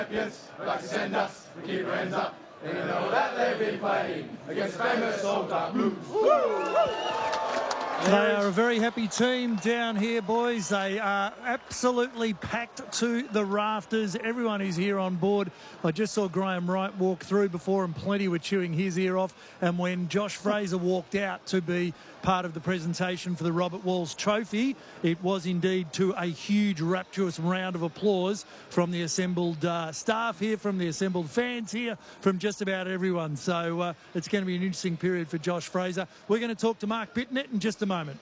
Champions like to send us to keep our hands up. And you know that they've been playing against the famous Old Dark Blues. They are a very happy team down here, boys. They are absolutely packed to the rafters. Everyone is here on board. I just saw Graham Wright walk through before and plenty were chewing his ear off. And when Josh Fraser walked out to be part of the presentation for the Robert Walls Trophy, it was indeed to a huge rapturous round of applause from the assembled staff here, from the assembled fans here, from just about everyone. So it's going to be an interesting period for Josh Fraser. We're going to talk to Mark Pitnet in just a moment.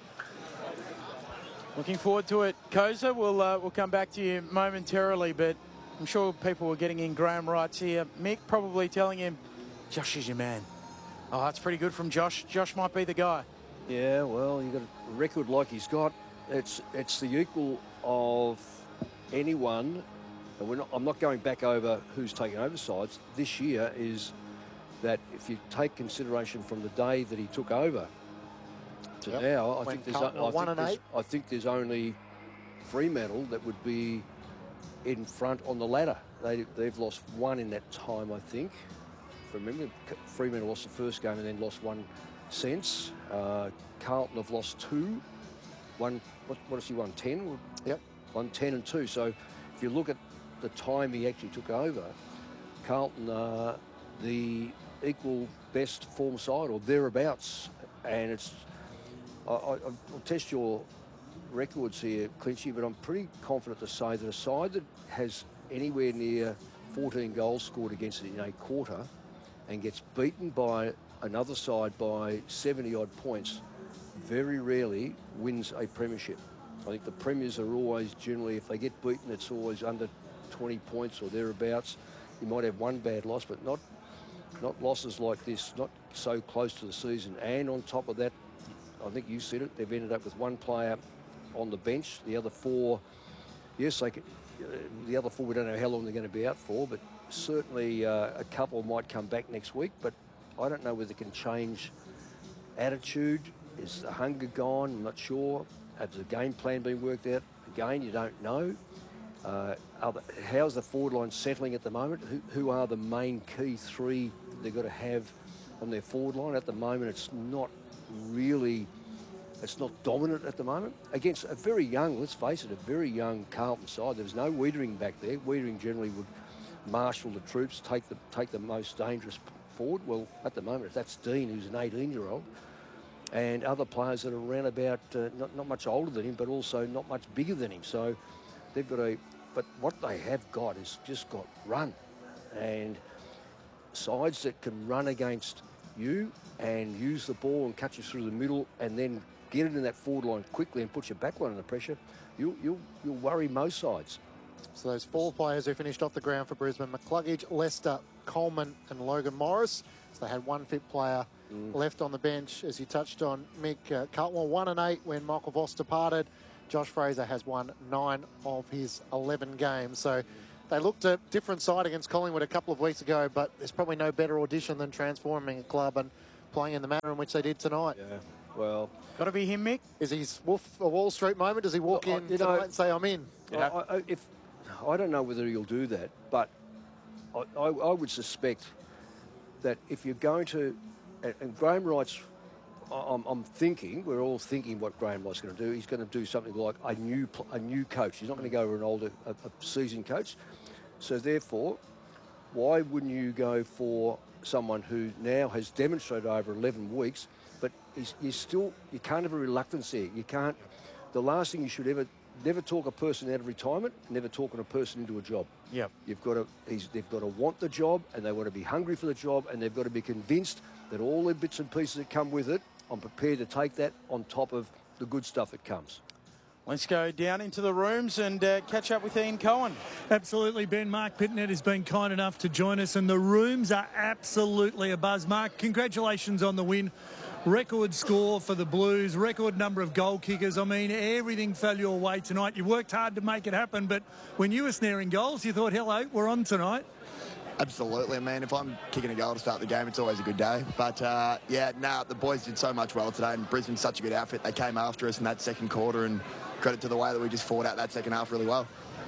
Looking forward to it, Koza. We'll come back to you momentarily, but I'm sure people were getting in Graham Wright's here. Mick probably telling him, Josh is your man. Oh, that's pretty good from Josh. Josh might be the guy. Yeah, well, you've got a record like he's got. It's the equal of anyone, and I'm not going back over who's taken over sides. This year is that if you take consideration from the day that he took over to now, I think there's only Fremantle that would be in front on the ladder. They've lost one in that time, I think. Remember, Fremantle lost the first game and then lost one since. Carlton have lost two. What has he won? 10? Yep. 1, 10 and 2. So if you look at the time he actually took over, Carlton are the equal best form side or thereabouts. And it's I'll test your records here, Clinchy, but I'm pretty confident to say that a side that has anywhere near 14 goals scored against it in a quarter and gets beaten by another side by 70-odd points very rarely wins a premiership. I think the premiers are always generally, if they get beaten, it's always under 20 points or thereabouts. You might have one bad loss, but not losses like this, not so close to the season. And on top of that, I think you said it, they've ended up with one player on the bench. The other four, yes, the other four, we don't know how long they're going to be out for, but certainly a couple might come back next week. But I don't know whether it can change attitude. Is the hunger gone? I'm not sure. Has the game plan been worked out? Again, you don't know. How's the forward line settling at the moment? Who are the main key three they've got to have on their forward line? At the moment, it's not dominant at the moment. Against a very young, let's face it, a very young Carlton side. There was no Wiedering back there. Wiedering generally would marshal the troops, take the most dangerous forward. Well, at the moment, that's Dean, who's an 18-year-old, and other players that are around about not much older than him, but also not much bigger than him. So they've got but what they have got is just got run, and sides that can run against you and use the ball and cut you through the middle and then get it in that forward line quickly and put your back line under pressure, you'll worry most sides. So those four players who finished off the ground for Brisbane: McCluggage, Lester, Coleman and Logan Morris. So they had one fit player left on the bench. As you touched on, Mick, Carlton 1-8 when Michael Voss departed. Josh Fraser has won 9 of his 11 games. So they looked a different side against Collingwood a couple of weeks ago, but there's probably no better audition than transforming a club and playing in the manner in which they did tonight. Yeah, well... Got to be him, Mick. Is he Wolf of Wall Street moment? Does he walk in tonight and say, I'm in? I don't know whether he'll do that, but I would suspect that if you're going to... And Graham Wright's... I'm thinking, we're all thinking what Graham Wright's going to do. He's going to do something like a new coach. He's not going to go with a seasoned coach. So therefore, why wouldn't you go for someone who now has demonstrated over 11 weeks, but you can't have a reluctance there. You can't... The last thing you should never talk a person out of retirement, never talking a person into a job. Yep. They've got to want the job, and they want to be hungry for the job, and they've got to be convinced that all the bits and pieces that come with it, I'm prepared to take that on top of the good stuff that comes. Let's go down into the rooms and catch up with Ian Cohen. Absolutely, Ben. Mark Pitnet has been kind enough to join us, and the rooms are absolutely abuzz. Mark, congratulations on the win. Record score for the Blues, record number of goal kickers. I mean, everything fell your way tonight. You worked hard to make it happen, but when you were snaring goals, you thought, hello, we're on tonight. Absolutely, man. If I'm kicking a goal to start the game, it's always a good day. But, the boys did so much well today, and Brisbane's such a good outfit. They came after us in that second quarter, and credit to the way that we just fought out that second half really well.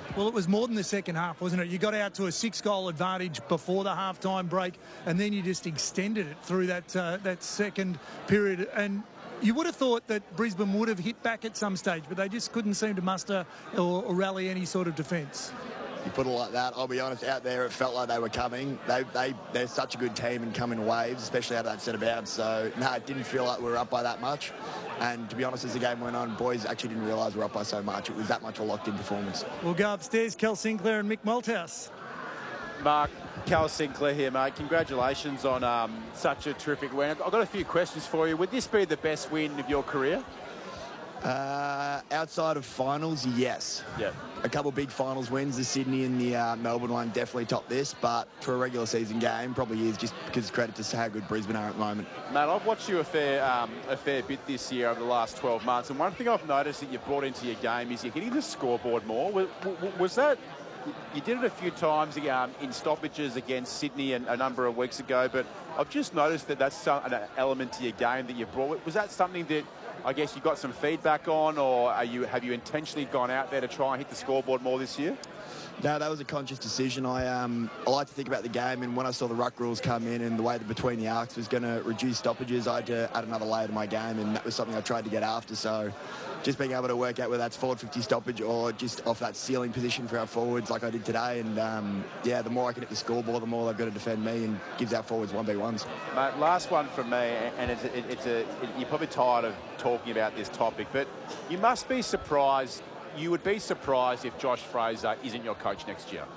Well, it was more than the second half, wasn't it? You got out to a 6-goal advantage before the half-time break, and then you just extended it through that second period. And you would have thought that Brisbane would have hit back at some stage, but they just couldn't seem to muster or rally any sort of defence. You put it like that, I'll be honest, out there it felt like they were coming. They're such a good team and come in waves, especially out of that centre bounce. So, no, it didn't feel like we were up by that much. And to be honest, as the game went on, boys actually didn't realise we were up by so much. It was that much a locked-in performance. We'll go upstairs. Kel Sinclair and Mick Malthouse. Mark, Cal Sinclair here, mate. Congratulations on such a terrific win. I've got a few questions for you. Would this be the best win of your career? Outside of finals, yes. Yeah. A couple big finals wins, the Sydney and the Melbourne one definitely topped this, but for a regular season game, probably is just because credit to how good Brisbane are at the moment. Mate, I've watched you a fair bit this year over the last 12 months, and one thing I've noticed that you've brought into your game is you're hitting the scoreboard more. Was that... You did it a few times in stoppages against Sydney a number of weeks ago, but I've just noticed that that's an element to your game that you brought. Was that something that I guess you got some feedback on, or have you intentionally gone out there to try and hit the scoreboard more this year? No, that was a conscious decision. I like to think about the game, and when I saw the ruck rules come in and the way that between the arcs was going to reduce stoppages, I had to add another layer to my game, and that was something I tried to get after. So just being able to work out whether that's forward 50 stoppage or just off that ceiling position for our forwards like I did today. And, the more I can hit the scoreboard, the more they've got to defend me and gives our forwards 1v1s. Mate, last one from me, and you're probably tired of talking about this topic, but you must be surprised. You would be surprised if Josh Fraser isn't your coach next year.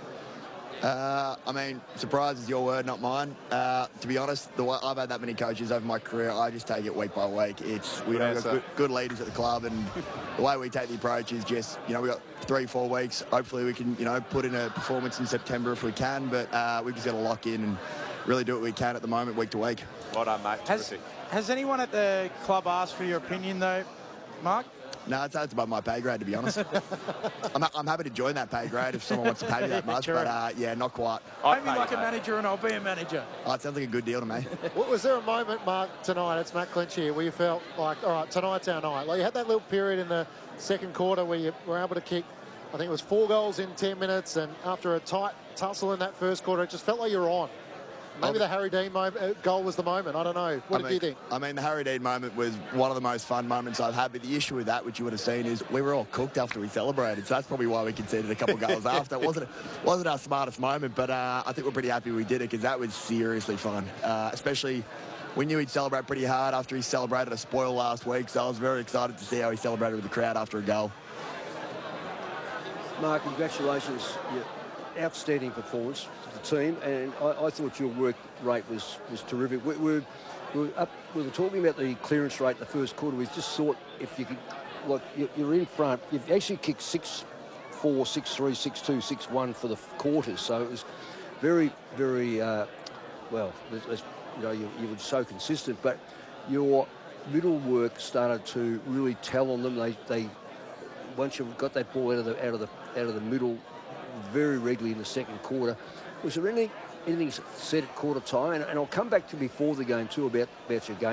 Surprise is your word, not mine. To be honest, I've had that many coaches over my career. I just take it week by week. We've got good leaders at the club, and the way we take the approach is just, we've got 3-4 weeks. Hopefully we can, put in a performance in September if we can, but we've just got to lock in and really do what we can at the moment, week to week. Well done, mate. Has anyone at the club asked for your opinion, though, Mark? No, it's above my pay grade, to be honest. I'm happy to join that pay grade if someone wants to pay me that much, but not quite. Pay me like a manager and I'll be a manager. Oh, it sounds like a good deal to me. Was there a moment, Mark, tonight, it's Matt Clinch here, where you felt like, all right, tonight's our night? Like, you had that little period in the second quarter where you were able to kick, I think it was 4 goals in 10 minutes, and after a tight tussle in that first quarter, it just felt like you were on. Maybe the Harry Dean goal was the moment. I don't know. What did you think? The Harry Dean moment was one of the most fun moments I've had. But the issue with that, which you would have seen, is we were all cooked after we celebrated. So that's probably why we conceded a couple of goals after. It wasn't our smartest moment, but I think we're pretty happy we did it because that was seriously fun. Especially, we knew he'd celebrate pretty hard after he celebrated a spoil last week. So I was very excited to see how he celebrated with the crowd after a goal. Mark, congratulations. Outstanding performance to the team, and I thought your work rate was terrific. We were talking about the clearance rate in the first quarter. We just thought if you could, you're in front, you've actually kicked 6-4, 6-3, 6-2, 6-1 for the quarters, so it was very, very, you were so consistent, but your middle work started to really tell on them. They once you've got that ball out of the middle very regularly in the second quarter. Was there anything said at quarter time? And I'll come back to before the game too about your game.